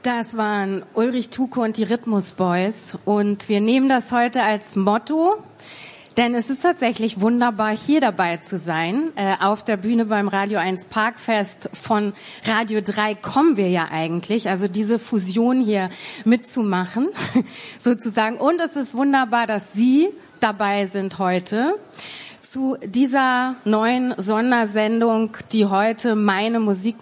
Das waren Ulrich Tuke und die Rhythmus Boys und wir nehmen das heute als Motto, denn es ist tatsächlich wunderbar, hier dabei zu sein. Auf der Bühne beim Radio 1 Parkfest von Radio 3 kommen wir ja eigentlich, also diese Fusion hier mitzumachen, sozusagen. Und es ist wunderbar, dass Sie dabei sind heute zu dieser neuen Sondersendung, die heute meine Musik